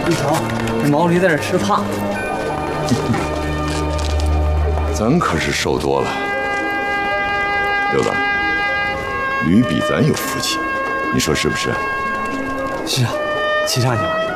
一瞧，这毛驴在这吃胖。 咱可是瘦多了。六子，驴比咱有福气，你说是不是？ 是啊，骑上去吧。